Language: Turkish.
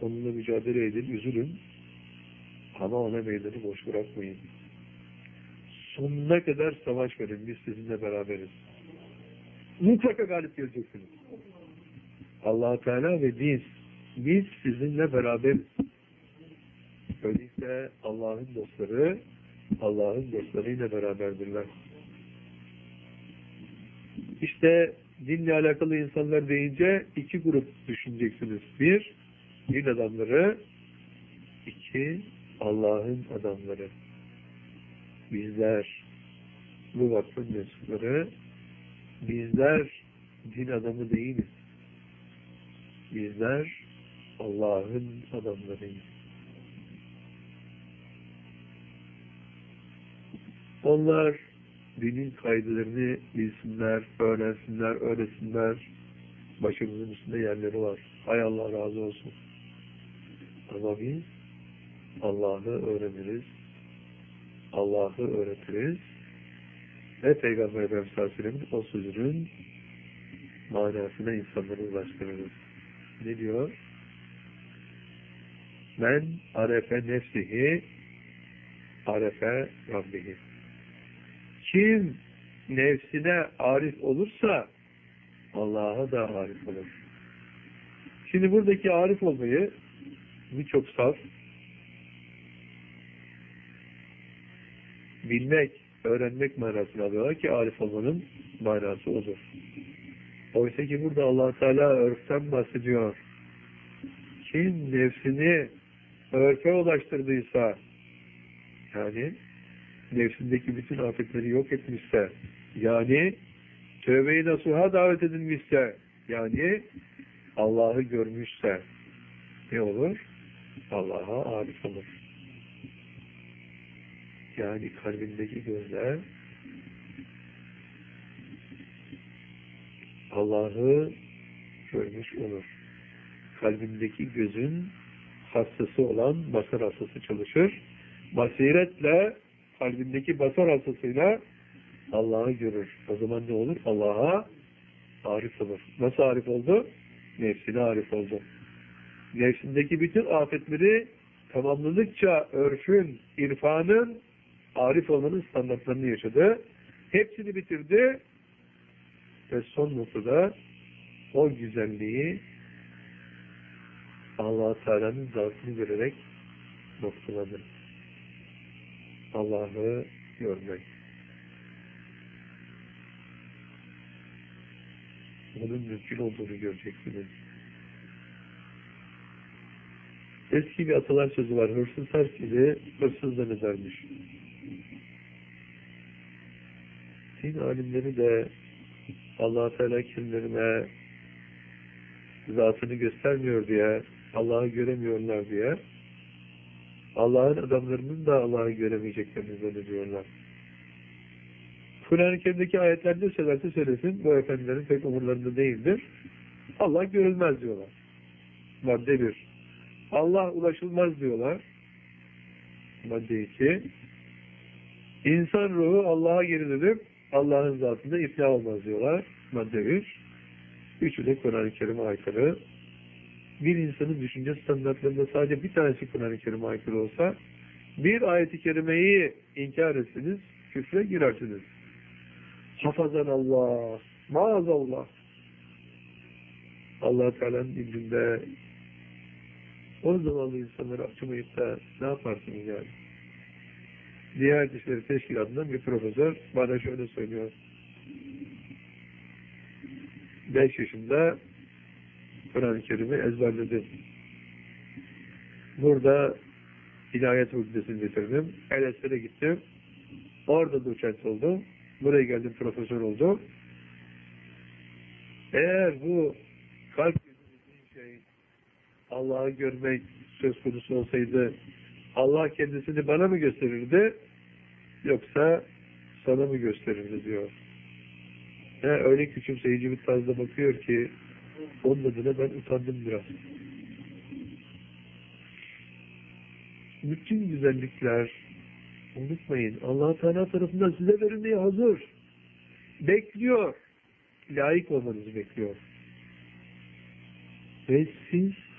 Onunla mücadele edin, üzülün. Ama ona meydanı boş bırakmayın. Sonuna kadar savaş verin. Biz sizinle beraberiz. Mutlaka galip geleceksiniz. Allah-u Teala ve biz sizinle beraberiz. Öyleyse Allah'ın dostları, Allah'ın dostlarıyla beraberdirler. İşte dinle alakalı insanlar deyince iki grup düşüneceksiniz. Bir, din adamları. İki, Allah'ın adamları. Bizler, bu vakfın mensupları, bizler din adamı değiliz. Bizler Allah'ın adamlarıyız. Onlar dinin kaydelerini bilsinler, öğrensinler, öğretsinler. Başımızın üstünde yerleri var. Hay Allah razı olsun. Ama biz Allah'ı öğreniriz, Allah'ı öğretiriz ve Peygamber Efendimiz Aleyhisselam'ın o sözünün manasına insanları ulaştırırız. Ne diyor? Men arefe nefsihi arefe Rabbihi. Kim nefsine arif olursa Allah'a da arif olur. Şimdi buradaki arif olmayı birçok saf bilmek, öğrenmek manasını alıyorlar ki arif olmanın manası odur. Oysa ki burada Allah Teala örften bahsediyor. Kim nefsini örfe ulaştırdıysa, yani nefsindeki bütün afetleri yok etmişse, yani tövbe-i nasuha davet edilmişse, yani Allah'ı görmüşse ne olur? Allah'a arif olur. Yani kalbindeki gözler Allah'ı görmüş olur. Kalbindeki gözün hastası olan basar hastası çalışır. Basiretle kalbindeki basar hastasıyla Allah'ı görür. O zaman ne olur? Allah'a arif olur. Nasıl arif oldu? Nefsine arif oldu. Nefsindeki bütün afetleri tamamladıkça örfün, irfanın, arif olmanın standartlarını yaşadı. Hepsini bitirdi ve son noktada o güzelliği Allah-u Teala'nın zatını görerek noktaladı. Allah'ı görmek. Bunun mümkün olduğunu göreceksiniz. Eski bir atalar sözü var. Hırsız herkese hırsızdan edermiş. Din alimleri de Allah-u Teala kimlerine zatını göstermiyor diye, Allah'ı göremiyorlar diye, Allah'ın adamlarının da Allah'ı göremeyeceklerini zannediyorlar. Kur'an-ı Kerim'deki ayetler ne söylerse söylesin, bu efendilerin pek umurlarında değildir. Allah görülmez diyorlar. Madde 1. Allah ulaşılmaz diyorlar. Madde 2. İnsan ruhu Allah'a geri dönüp Allah'ın zatında iflah olmaz diyorlar. Madde 3. Üçü de Kur'an-ı Kerim'e aykırı. Bir insanın düşünce standartlarında sadece bir tanesi Kur'an-ı Kerim'e aykırı olsa, bir ayet-i kerimeyi inkar etsiniz, küfre girersiniz. Hafazan Allah, maazallah. Allah-u Teala'nın ilminde o zamanlı insanları açmayıp da ne yaparsınız yani? Diğer İşleri Teşkilatı'ndan bir profesör bana şöyle söylüyor. 5 yaşında Kur'an-ı Kerim'i ezberledim. Burada İlahiyat Fakültesi'ni bitirdim. LSE'de gittim. Orada doçent oldum. Buraya geldim, profesör oldum. Eğer bu kalp dediğim şey Allah'ı görmek söz konusu olsaydı Allah kendisini bana mı gösterirdi yoksa sana mı gösterirdi diyor. Öyle küçümseyici bir tarzda bakıyor ki onun adına ben utandım biraz. Bütün güzellikler unutmayın. Allah-u Teala tarafından size verilmeye hazır. Bekliyor. Layık olmanızı bekliyor. Ve siz